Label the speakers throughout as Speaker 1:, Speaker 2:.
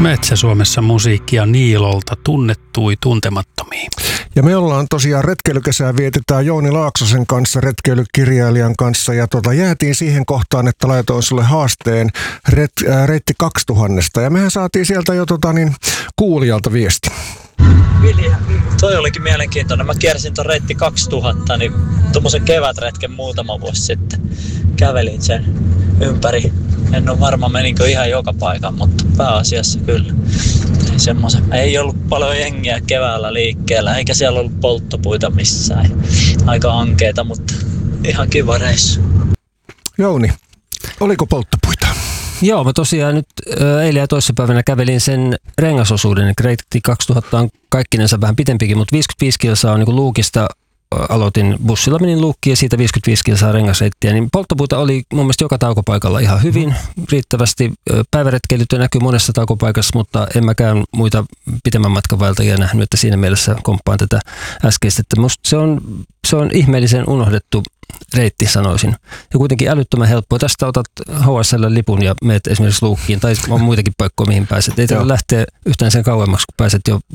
Speaker 1: Metsä-Suomessa musiikkia Niilolta tunnettui tuntemattomiin.
Speaker 2: Ja me ollaan tosiaan retkeilykesää vietetään Jouni Laaksosen kanssa, retkeilykirjailijan kanssa. Ja jäätiin siihen kohtaan, että laitoin sulle haasteen reitti 2000. Ja mehän saatiin sieltä jo kuulijalta viesti.
Speaker 3: Vilja, toi olikin mielenkiintoinen. Mä kiersin ton reitti 2000, niin tommosen kevätretken muutama vuosi sitten. Kävelin sen ympäri. En ole varma meninkö ihan joka paikan, mutta pääasiassa kyllä. Ei ollut paljon jengiä keväällä liikkeellä, eikä siellä ollut polttopuita missään. Aika ankeeta, mutta ihan kiva reissu.
Speaker 2: Jouni, oliko polttopuita?
Speaker 4: Joo, mä tosiaan nyt eilen ja toissapäivänä kävelin sen rengasosuuden. Reitti 2000 on kaikkinensa vähän pitempikin, mutta 55 kilsaa on niin Luukista. Aloitin bussilla, menin Luukkiin ja siitä 55 kilsaa rengasreittiä, niin polttopuita oli mun mielestä joka taukopaikalla ihan hyvin, riittävästi. Päiväretkeilytyö näkyy monessa taukopaikassa, mutta en mäkään muita pitemmän matkan vaeltajia nähnyt, että siinä mielessä komppaan tätä äskeistä. Että musta se on ihmeellisen unohdettu reitti, sanoisin. Ja kuitenkin älyttömän helppoa. Tästä otat HSL-lipun ja menet esimerkiksi Luukkiin, tai on muitakin paikkoja, mihin pääset. Ei tarvitse lähteä yhtään sen kauemmaksi, kun pääset jo,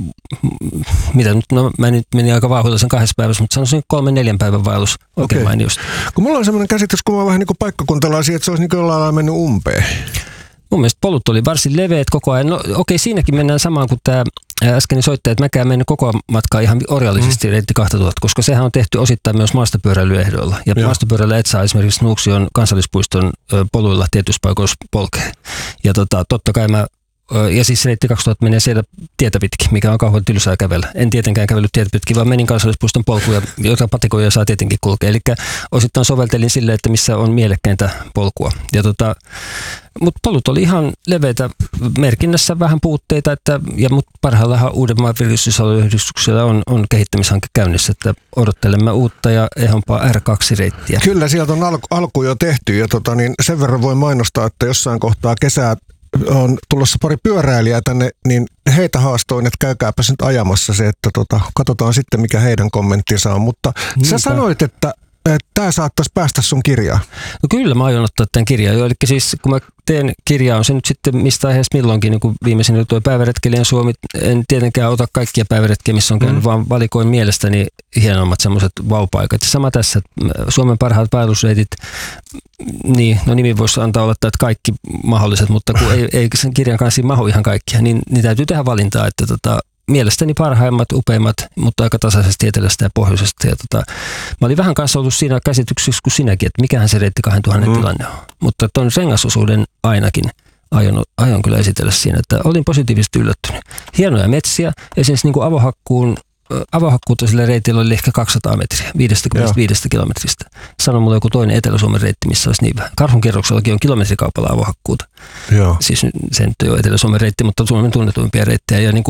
Speaker 4: mä nyt menin aika vauhdilla sen 2 päivässä, mutta sanoisin 3-4 päivän vaellus oikein mainiosti.
Speaker 2: Kun mulla on semmoinen käsitys, kun mä vähän niin kuin paikkakuntalaisia, että se olisi niin kuin jollain lailla mennyt umpeen.
Speaker 4: Mun mielestä polut oli varsin leveät koko ajan. No siinäkin mennään samaan kuin tämä äskeinen soittaja, että mäkään mennyt koko matkaa ihan orjallisesti reitti 2000, koska sehän on tehty osittain myös maastopyöräilyehdoilla. Ja maastopyöräilyllä et saa esimerkiksi Nuuksion kansallispuiston poluilla tietyissä paikoissa polkea. Ja totta kai ja siis reitti 2000 menee siellä tietä pitkin, mikä on kauhean tylsää kävellä. En tietenkään kävellyt tietä pitkin, vaan menin kansallispuiston polkuja, joita patikoja saa tietenkin kulkea. Eli osittain soveltelin sille, että missä on mielekkäintä polkua. Ja mutta polut oli ihan leveitä, merkinnässä vähän puutteita, mutta parhaillaan Uudenmaan virkistysalueyhdistyksellä on kehittämishanke käynnissä, että odottelemme uutta ja ehompaa R2-reittiä.
Speaker 2: Kyllä, sieltä on alku jo tehty ja sen verran voi mainostaa, että jossain kohtaa kesää on tulossa pari pyöräilijää tänne, niin heitä haastoin, että käykääpäs nyt ajamassa se, että katsotaan sitten mikä heidän kommenttinsa on, mutta sä sanoit, että tämä saattaisi päästä sun kirjaan.
Speaker 4: No kyllä mä aion ottaa tämän kirjaan jo, eli siis kun mä teen kirjaa, on se nyt sitten mistä aiheesta milloinkin, niin kuin viimeisin oli tuo Päiväretkeilijän Suomi, en tietenkään ota kaikkia päiväretkiä, missä on käynyt, vaan valikoin mielestäni hienommat semmoiset vaupaikat. Sama tässä, että Suomen parhaat vaellusreitit, niin no nimi voisi antaa olettaa, että kaikki mahdolliset, mutta kun ei sen kirjan kanssa mahu ihan kaikkia, niin täytyy tehdä valintaa, että mielestäni parhaimmat, upeimmat, mutta aika tasaisesti etelästä ja pohjoisesta. Ja mä olin vähän kanssa ollut siinä käsityksessä kuin sinäkin, että mikähän se reitti 2000 tilanne on. Mutta tuon rengasosuuden ainakin aion kyllä esitellä siinä, että olin positiivisesti yllättynyt. Hienoja metsiä, esimerkiksi niin kuin avohakkuuta sillä reitillä oli ehkä 200 metriä, 55 kilometristä. Sano mulle joku toinen Etelä-Suomen reitti, missä olisi niin vähän. Karhunkerroksellakin on kilometrikaupalla avohakkuuta. Joo. Siis se nyt ei ole Etelä-Suomen reitti, mutta Suomen tunnetuimpia reittejä. Ja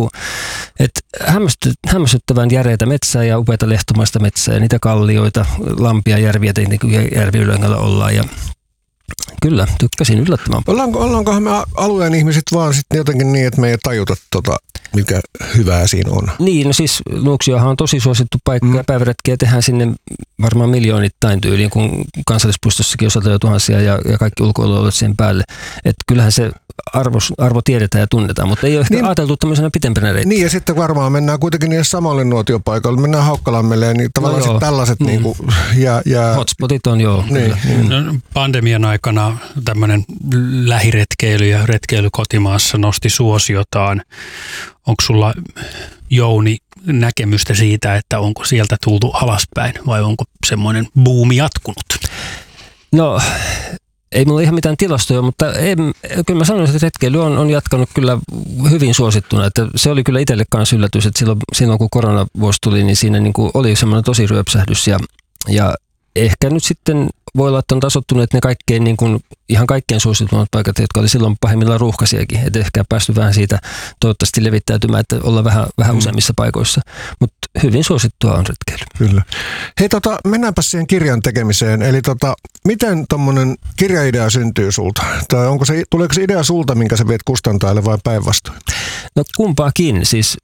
Speaker 4: hämmästyttävän järeitä metsää ja upeita lehtomaista metsää ja niitä kallioita, lampia, järviä, tietenkin järviylängällä ollaan. Ja kyllä, tykkäsin yllättävän paljon.
Speaker 2: Ollaankohan me alueen ihmiset vaan sitten jotenkin niin, että me ei tajuta mikä hyvää siinä on?
Speaker 4: Niin, no siis Nuuksiohan on tosi suosittu paikka ja päiväretkiä tehdään sinne varmaan miljoonittain tyyliin, kun kansallispuistossakin on 100 000 ja kaikki ulkoilualueet sen päälle. Että kyllähän se arvo tiedetään ja tunnetaan, mutta ei ole ehkä ajateltu tämmöisenä pitempänä reittiä.
Speaker 2: Niin ja sitten varmaan mennään kuitenkin niille samalle nuotiopaikalle, mennään Haukkalammelle, niin tavallaan sitten tällaiset niinku
Speaker 4: hotspotit on
Speaker 2: Niin.
Speaker 1: No, pandemian aikana tämmöinen lähiretkeily ja retkeily kotimaassa nosti suosiotaan. Onko sulla, Jouni, näkemystä siitä, että onko sieltä tultu alaspäin vai onko semmoinen buumi jatkunut?
Speaker 4: No, ei mulla ihan mitään tilastoja, mutta kyllä mä sanoisin, että retkeily on jatkanut kyllä hyvin suosittuna. Että se oli kyllä itselle kanssa yllätys, että silloin kun koronavuosi tuli, niin siinä niin kuin oli semmoinen tosi ryöpsähdys ja ehkä nyt sitten voi olla, että on tasottuneet ne kaikkein, niin kuin, ihan kaikkein suositummat paikat, jotka oli silloin pahimmillaan ruuhkaisiakin. Että ehkä päästy vähän siitä toivottavasti levittäytymään, että ollaan vähän useammissa paikoissa. Mutta hyvin suosittua on retkeily.
Speaker 2: Kyllä. Hei, mennäänpä siihen kirjan tekemiseen. Eli miten tommonen kirjaidea syntyy sulta? Tai tuleeko se idea sulta, minkä sä viet kustantajalle vai päinvastoin?
Speaker 4: No kumpaakin. Siis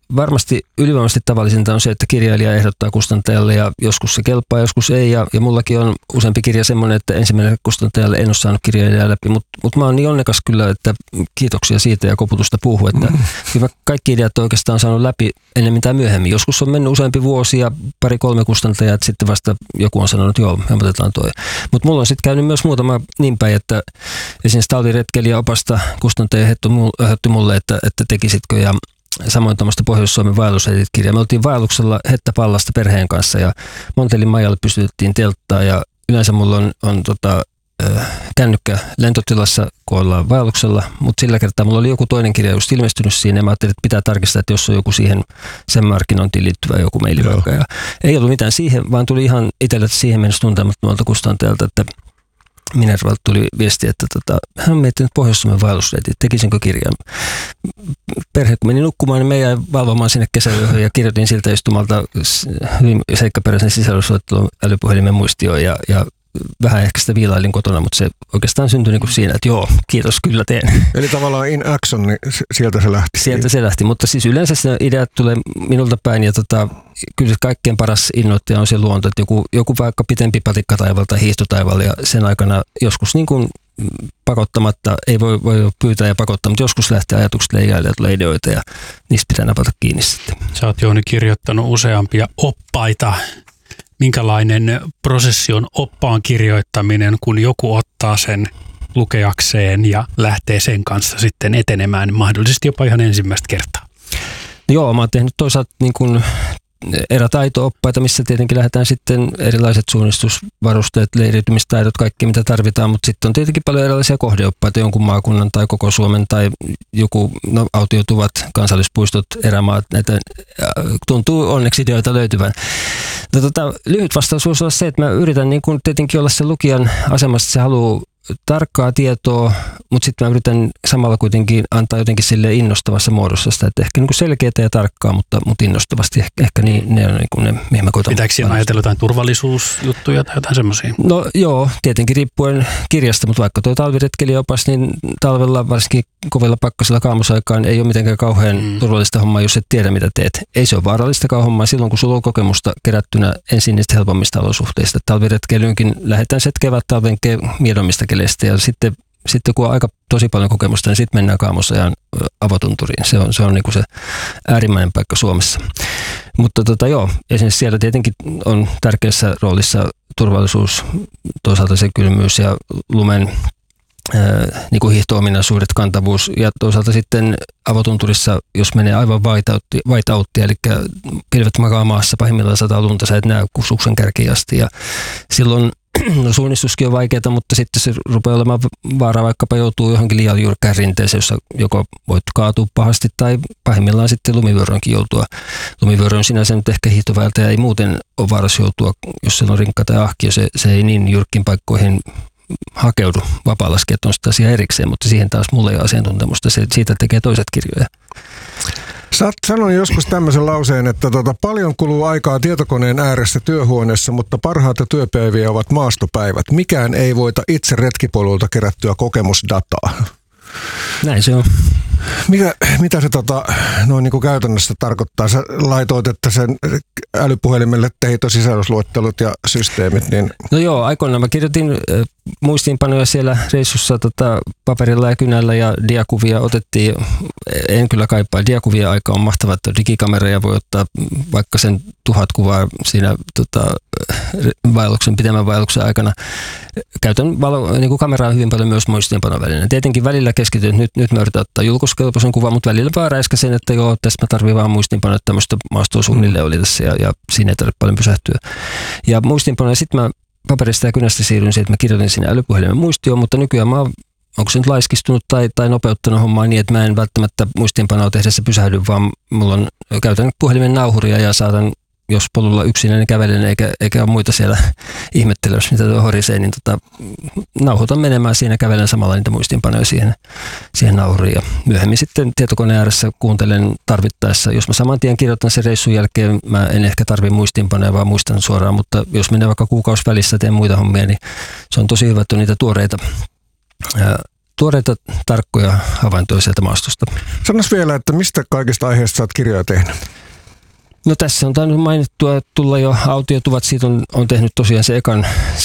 Speaker 4: varmasti ylivoimaisesti tavallisinta on se, että kirjailija ehdottaa kustantajalle ja joskus se kelpaa, joskus ei. Ja mullakin on useampi kirja semmoinen, että ensimmäinen kustantajalle en ole saanut kirjailijaa läpi, mutta mä oon niin onnekas kyllä, että kiitoksia siitä ja koputusta puuhun, että kyllä kaikki ideat oikeastaan saanut läpi ennen tai myöhemmin. Joskus on mennyt useampi vuosi ja 2-3 kustantajaa, että sitten vasta joku on sanonut, joo, me otetaan toi. Mutta mulla on sitten käynyt myös muutama niin päin, että esimerkiksi talviretkelijä opasta kustantaja ehdotti mulle, että tekisitkö ja samoin tuommoista Pohjois-Suomen vaellusreitit-kirjaa. Me oltiin vaelluksella Hettäpallasta perheen kanssa ja Montelin majalle pystytettiin telttaa ja yleensä mulla on kännykkä lentotilassa, kun ollaan vaelluksella, mutta sillä kertaa mulla oli joku toinen kirja just ilmestynyt siinä ja mä ajattelin, että pitää tarkistaa, että jos on joku siihen sen markkinointiin liittyvä joku maili vaikka. Ja ei ollut mitään siihen, vaan tuli ihan itselle siihen mennessä tuntemattomalta kustantajalta, että Minervalta tuli viesti, että hän on miettinyt Pohjois-Suomen vaellusreitit, tekisinkö kirjan. Perhe kun meni nukkumaan, niin me jäi valvomaan sinne kesäyöhön ja kirjoitin siltä istumalta hyvin seikkaperäisen sisällysluettelon älypuhelimen muistioon ja vähän ehkä sitä viilailin kotona, mutta se oikeastaan syntyi niin kuin siinä, että joo, kiitos, kyllä teen.
Speaker 2: Eli tavallaan in action, niin sieltä se lähti.
Speaker 4: Sieltä se lähti, mutta siis yleensä se ideat tulee minulta päin ja kyllä se kaikkein paras innoittaja on se luonto, että joku vaikka pitempi patikkataival tai hiihtotaival ja sen aikana joskus niin kuin pakottamatta, ei voi pyytää ja pakottaa, mutta joskus lähtee ajatukset leijailemaan, tulee ideoita ja niistä pitää napata kiinni sitten.
Speaker 1: Sä oot, Jouni, kirjoittanut useampia oppaita. Minkälainen prosessi on oppaan kirjoittaminen, kun joku ottaa sen lukeakseen ja lähtee sen kanssa sitten etenemään, mahdollisesti jopa ihan ensimmäistä kertaa?
Speaker 4: Joo, mä oon tehnyt toisaalta niin kuin erätaito-oppaita, missä tietenkin lähdetään sitten erilaiset suunnistusvarusteet, leiriytymistaidot, kaikki mitä tarvitaan, mutta sitten on tietenkin paljon erilaisia kohdeoppaita, jonkun maakunnan tai koko Suomen tai joku autioituvat kansallispuistot, erämaat, näitä tuntuu onneksi ideoita löytyvän. Lyhyt vastaus voisi olla se, että mä yritän niin kuin tietenkin olla se lukijan asemassa, että se haluaa tarkkaa tietoa, mutta sitten mä yritän samalla kuitenkin antaa jotenkin sille innostavassa muodossa sitä, että ehkä niin kuin selkeää ja tarkkaa, mutta innostavasti ehkä niin, ne on niin kuin ne, mihin mä koitan.
Speaker 1: Pitääkö siinä ajatella jotain turvallisuusjuttuja tai jotain semmoisia?
Speaker 4: No joo, tietenkin riippuen kirjasta, mutta vaikka tuo talviretkelijäopas, niin talvella varsinkin kovilla pakkasilla kaamosaikaan ei ole mitenkään kauhean turvallista hommaa, jos et tiedä mitä teet. Ei se ole vaarallistakaan hommaa silloin, kun sulla on kokemusta kerättynä ensin niistä helpommista olosuhteista. Talviretkeilyynkin lähdetään se kevät-talven miedommista keleistä ja sitten kun on aika tosi paljon kokemusta, niin sitten mennään Kaamosajan avotunturiin. Se on niin kuin se äärimmäinen paikka Suomessa. Mutta joo, esimerkiksi siellä tietenkin on tärkeässä roolissa turvallisuus, toisaalta se kylmyys ja lumen niin kuin hiihto-ominaisuudet, kantavuus ja toisaalta sitten avotunturissa, jos menee aivan whiteouttia, eli pilvet makaa maassa, pahimmillaan sataa lunta, sä et näe suksen kärkiin asti ja silloin suunnistuskin on vaikeaa, mutta sitten se rupeaa olemaan vaara vaikkapa joutuu johonkin liian jyrkkään rinteeseen, jossa joko voit kaatua pahasti tai pahimmillaan sitten lumivyöryynkin joutua. Lumivyöry on sinänsä nyt ehkä hiihtoväeltäjä ei muuten ole vaarassa joutua, jos siellä on rinkka tai ahkio, se ei niin jyrkkiin paikkoihin hakeudu. Vapaa-laskijat on sitä asiaa erikseen, mutta siihen taas mulla ei ole asiantuntemusta, siitä tekee toiset kirjoja.
Speaker 2: Sä sanoin joskus tämmöisen lauseen, että paljon kuluu aikaa tietokoneen ääressä työhuoneessa, mutta parhaita työpäiviä ovat maastopäivät. Mikään ei voita itse retkipoluilta kerättyä kokemusdataa.
Speaker 4: Näin se on.
Speaker 2: Mitä se noin niin kuin käytännössä tarkoittaa? Sä laitoit, että sen älypuhelimelle teit sisällysluettelut ja systeemit. Niin... No
Speaker 4: joo, aikoinaan mä kirjoitin muistiinpanoja siellä reissussa paperilla ja kynällä ja diakuvia otettiin. En kyllä kaipaa. Diakuvia aika on mahtava, että digikamera ja voi ottaa vaikka sen 1000 kuvaa siinä pitemmän vaelluksen aikana. Käytän niin kuin kameraa hyvin paljon myös muistiinpanovälineen. Tietenkin välillä keskityn, nyt mä yritän ottaa julkaisukelpoisen kuvan, mutta välillä vaan räiskäsen, että joo, tässä mä tarvitsen vaan muistiinpanoja, että tämmöistä maastoa suunnilleen oli tässä ja siinä ei tarvitse paljon pysähtyä. Ja muistiinpanoja sitten mä paperista ja kynästä siirryin siihen, että mä kirjoitin sinne älypuhelimen muistioon, mutta nykyään mä onko se nyt laiskistunut tai nopeuttanut hommaa niin, että mä en välttämättä muistiinpanoa tehdessä pysähdy, vaan käytän puhelimen nauhuria ja saatan, jos polulla yksinäinen kävelen eikä ole muita siellä ihmettelyssä, mitä tuo horisee, niin nauhoitan menemään siinä, kävelen samalla niitä muistiinpanoja siihen nauhuriin. Ja myöhemmin sitten tietokoneen ääressä kuuntelen tarvittaessa. Jos mä saman tien kirjoitan sen reissun jälkeen, mä en ehkä tarvitse muistiinpanoja, vaan muistan suoraan, mutta jos menee vaikka kuukausi välissä, teen muita hommia, niin se on tosi hyvä, että on niitä tuoreita tuoreita, tarkkoja havaintoja sieltä maastosta.
Speaker 2: Sanois vielä, että mistä kaikista aiheista sä oot kirjoja tehnyt?
Speaker 4: No tässä on tainnut mainittua tulla jo autiotuvat, siitä on tehnyt tosiaan se ekan